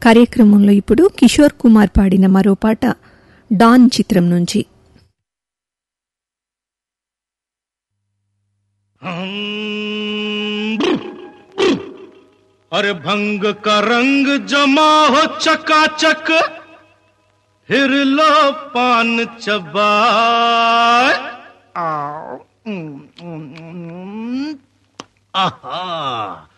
కార్యక్రమంలో ఇప్పుడు కిషోర్ కుమార్ పాడిన మరో పాట డాన్ చిత్రం నుంచి. अरे भंग का रंग जमा हो चकाचक, फिर लो पान चबाए. आहा